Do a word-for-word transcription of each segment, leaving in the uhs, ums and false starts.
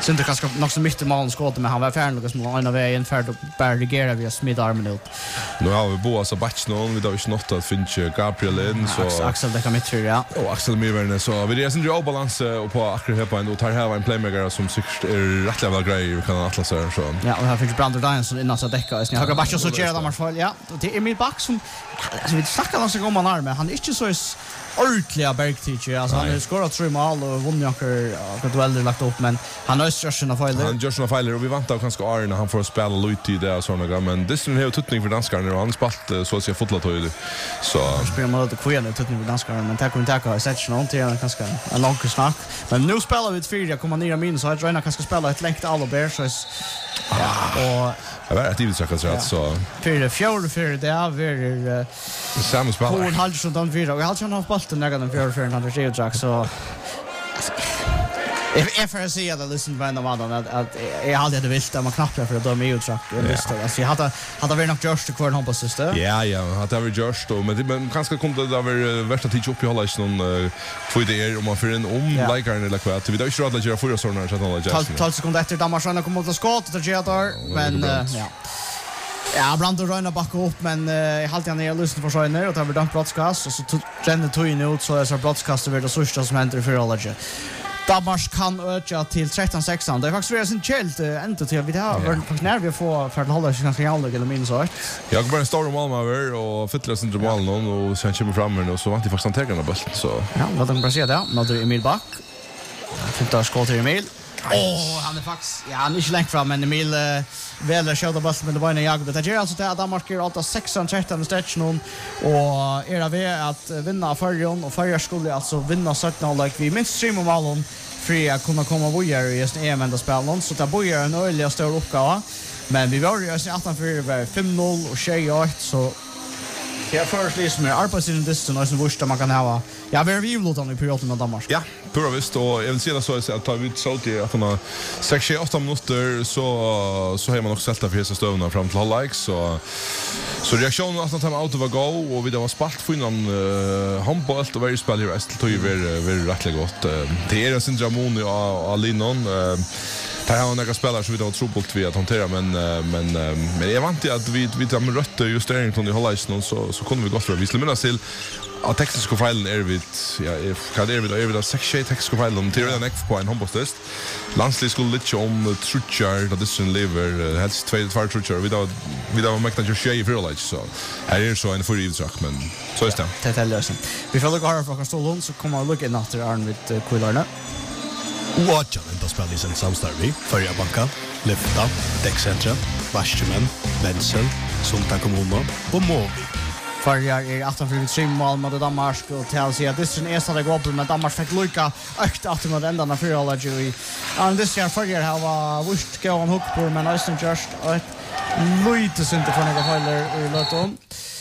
Synd det kanske nog så mycket mål skott men han var färdig något som en av vägen färdig bara reagera via smida armen ut. Nu har vi Boas och Batch någon vi då inte något att finna Gabriel in så Axel det kan mitt för ja. Och Axel Mirverne så vi är sen obalans och på akkurat här på en och tar här en playmaker som säkert är rätt jävla grej vi kan alla säga så. Ja, och här finns Brander Danielsson innan så täcka. Jag har Batch så ger de i fall ja. Det är mitt back som alltså vi snackar ganska om han armen. Han är inte så ordentliga Bergteacher alltså han har skorat tre mål och vunnit och dueller lagt upp men han har störst sina fejler. Han gör sina fejler och vi väntar kanske Arne han får spela lite i det och såna men det är ju tutning för danskarna och han spalt så att säga fotboll så spelar man lite kvar nu tutning för danskarna men tack och tack har sett någon till kanske en lång snack men nu spelar vi ett fyra komma nio minus så jag tror jag kanske spela ett längt Allober så ja och jag vet att det vill säga så för det fjärde för det är samma spel. På en halv stund fyra och jag har ju haft bollen när den fjärde för en andra Geojack så If if I see that listen by the man att att jag hade det visst att man knappt för att de är ju track visst alltså jag hade hade väl nog just kvar hon på syster. Ja ja, hade vi just och men men kanske kom det där värsta tid upp i hålla i någon för det om man för en om likar eller kvart. Vi då inte rådla göra för såna så att hålla just. tolv sekunder efter Damarsen kommer mot skott och det där men ja. Ja, Brand och Röna backa upp men jag hade han ner lyssna för sig ner och tar vi dömt broadcast och så rände tog in ut så är så broadcast över det första som händer för alla. Damars kan öka till tretton sexton. Det är faktiskt redan chillt ända till vi har varit när vi får för att hålla sig ganska jävla eller minst så. Jag går bara en stor mål över och fyller sin mål någon och sen kommer fram med och så vant det faktiskt han tar den bollen så. Ja, vad de bara säger det. Nu drar Emil back. Fint skott till Emil. Åh, oh, han är faktiskt ja, han är inte långt fram men Emil uh, väl skjuter bollen med det var en jag det ger alltså till att Danmark är alltid sexton tretton stretch någon och är det att vinna förjon och förra skulle alltså vinna sjutton like vi minst stream målen för att kunna komma vidare i just E M spelen så där börjar en öliga stor uppgåva men vi var ju i arton för fem noll och tjugoåtta så jag föreslår som är arbetstiden distance och så vursta man kan ha. Ja, vi är vi låter i perioden med Danmark. Ja, pura visst och jag vill säga så att tar vi så till att han sex åtta minuter så så har man också sätta för stövna fram till halvlek så så reaktionen att han out var go och vi då var spalt för någon uh, handboll och varje spelare är till ju ver ver rättligt gott. Det är en syndromoni och Alinon Det har några spelare som vi då tror på vi att hantera men men men jag vant att vi vi tar med rött justering från i Holland så så kunde vi gå för vi skulle minnas till att tekniska filen är vid ja kan det är vid är sex tekniska filen till den next point handbollstest landslig skulle lite om trutchar det sen lever helst två två trutchar vi då vi då mäkta ju tjej för Holland så här är så en för i sak men så är det. Det är lösen. Vi får lugga här från Stolon så kommer vi lugga in efter Arn vid Kullarna. Watcha den spelar i sin samstarvi förra banka, Lyfta, Däckcentra, Varsmen, Wenzel, Sunta Kommuno och Movi. Förra är arton för tre mål mot Danmark och till sig att det är så det går på men Danmark fick lucka ökt att mot ändarna för alla ju. Och det ska förra ha var vurst gå en hook på men Östen just ett lite synd för några faller i Lotton.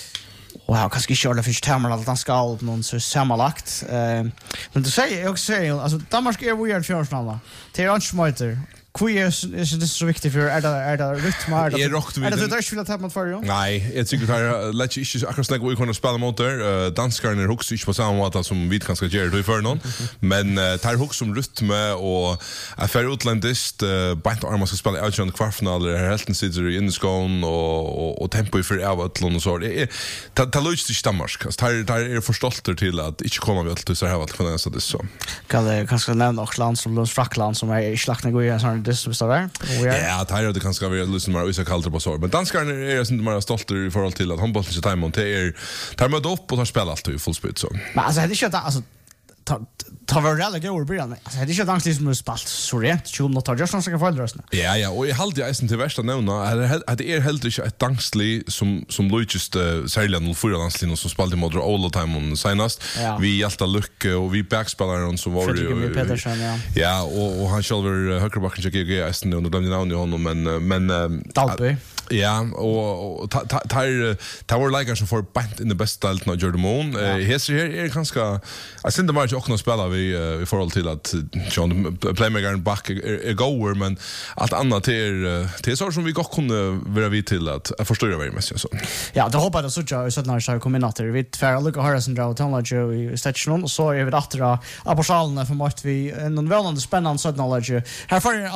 Wow, kanske inte alla finns termer att han ska upp någon så sammanlagt. Eh, men det säger jag också säger alltså Danmark är weird fjärrsnalla. Till Ranchmiter. Queer är det så viktigt för är det är det rytmar det. Är det det skulle ta mot för? Nej, jag tycker att let's inte akkurat snägga vi kunna spela mot där. Danskarna är också inte på samma sätt som vi kanske gör det för någon. Men tar hooks som rytme och affär utlandist bant armar ska spela out on kvartfinal eller helt sitter i inskon och och tempo för av Atlant och så. Det tar lust till Danmark. Tar tar är förstålter till att inte komma vi till så här att kunna så det så. Kan det kanske nämna också land som Lunds Frackland som är i slaktna går ju sån det så där. Ja, det här det kanske vara lyssna mer usa kallt på så. Men danskarna är inte mer stolta i förhåll till att handbollen så time monter tar med upp och tar spel allt i full speed så. Men alltså det är inte alltså ta ta var rally go början. Alltså det är inte dansligt som spalt så rent tjugo något just någon ska falla rösten. Ja ja, och i halde jag sen till värsta nämna att det är helt inte ett dansligt som som Lucas särskilt noll fyra dansligt som spalt i modra all the time on senast. Vi hjälta lucka och vi backspelaren som var ju ja. Ja, och och han själver högerbacken jag G S nu och glömde namnet honom men men Dalby. Ja, och tar tar var like som för bant in the best style now Jordan Moon. Här är är ganska jag syns det mer också att spela vi i förhåll till att John playmaker back är goer men allt annat till till så som vi gott kunde vara vi till att jag förstår det väl mest så. Ja, det hoppas jag så jag så när jag kommer in att vi för Luca Harrison dra och tala Joe i station och så är vi åter av Apostalna för att vi en väldigt spännande sådana här för